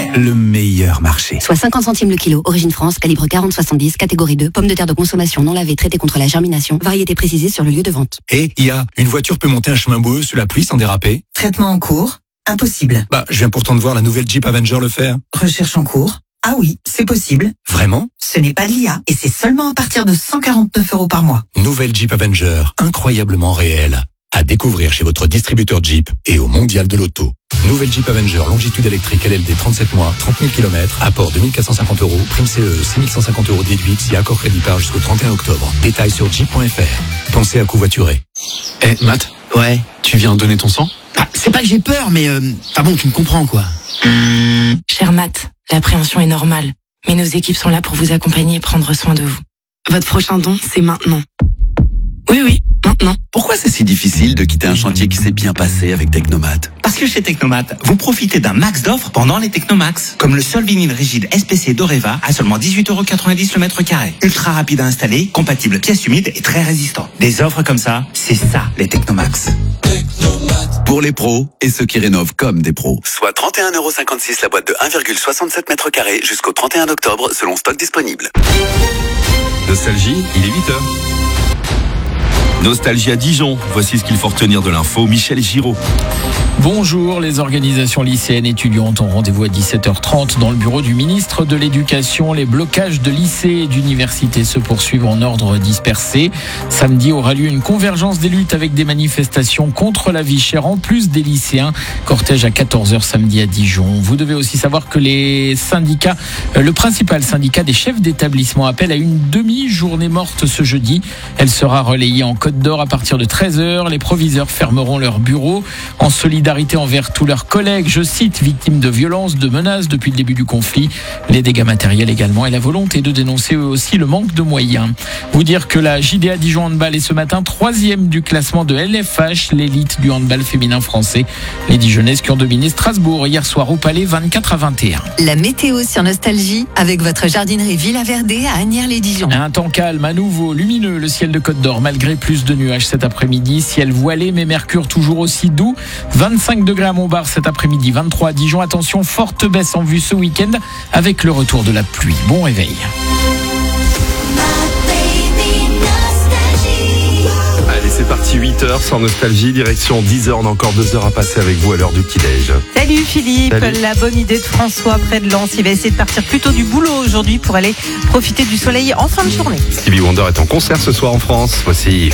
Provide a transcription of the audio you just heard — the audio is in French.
le meilleur marché. Soit 50 centimes le kilo, origine France, calibre 40-70, catégorie 2, pommes de terre de consommation non lavées, traitées contre la germination, variété précisée sur le lieu de vente. Et une voiture peut monter un chemin boueux sous la pluie sans déraper? Traitement en cours? Impossible. Je viens pourtant de voir la nouvelle Jeep Avenger le faire. Recherche en cours? Ah oui, c'est possible. Vraiment? Ce n'est pas de l'IA et c'est seulement à partir de 149 € par mois. Nouvelle Jeep Avenger, incroyablement réelle. À découvrir chez votre distributeur Jeep et au Mondial de l'Auto. Nouvelle Jeep Avenger, longitude électrique LLD 37 mois, 30 000 km, apport 2450 €, prime CE, 6150 € déduite si accord crédit par jusqu'au 31 octobre. Détails sur jeep.fr. Pensez à covoiturer. Matt? Ouais. Tu viens donner ton sang? C'est pas que j'ai peur, mais tu me comprends quoi. Cher Matt, l'appréhension est normale, mais nos équipes sont là pour vous accompagner et prendre soin de vous. Votre prochain don, c'est maintenant. Oui, maintenant. Pourquoi c'est si difficile de quitter un chantier qui s'est bien passé avec Technomat? Parce que chez Technomat, vous profitez d'un max d'offres pendant les Technomax. Comme le sol vinyle rigide SPC d'Oreva à seulement 18,90 € le mètre carré. Ultra rapide à installer, compatible pièces humides et très résistant. Des offres comme ça, c'est ça les Technomax. Pour les pros et ceux qui rénovent comme des pros. Soit 31,56 € la boîte de 1,67 mètres carrés jusqu'au 31 octobre selon stock disponible. Nostalgie, il est 8h. Nostalgie à Dijon, voici ce qu'il faut retenir de l'info, Michel Giraud. Bonjour, les organisations lycéennes étudiantes ont rendez-vous à 17h30 dans le bureau du ministre de l'Éducation. Les blocages de lycées et d'universités se poursuivent en ordre dispersé. Samedi aura lieu une convergence des luttes avec des manifestations contre la vie chère en plus des lycéens. Cortège à 14h samedi à Dijon. Vous devez aussi savoir que les syndicats, le principal syndicat des chefs d'établissement appelle à une demi-journée morte ce jeudi. Elle sera relayée en Côte d'Or à partir de 13h. Les proviseurs fermeront leurs bureaux en solidarité envers tous leurs collègues, je cite, victimes de violences, de menaces depuis le début du conflit, les dégâts matériels également et la volonté de dénoncer aussi le manque de moyens. Vous dire que la JDA Dijon Handball est ce matin 3e du classement de LFH, l'élite du handball féminin français. Les Dijonnaises qui ont dominé Strasbourg hier soir au Palais 24-21. La météo sur Nostalgie avec votre jardinerie Villa Verdé à Asnières-les-Dijon. Un temps calme, à nouveau lumineux, le ciel de Côte d'Or malgré plus de nuages cet après-midi, ciel voilé mais mercure toujours aussi doux. 25 degrés à Montbard cet après-midi, 23 à Dijon. Attention, forte baisse en vue ce week-end avec le retour de la pluie. Bon réveil. Allez, c'est parti, 8h sans Nostalgie, direction 10h, on a encore 2 heures à passer avec vous à l'heure du petit-déj. Salut Philippe, Salut. La bonne idée de François près de Lens, il va essayer de partir plus tôt du boulot aujourd'hui pour aller profiter du soleil en fin de journée. Stevie Wonder est en concert ce soir en France, voici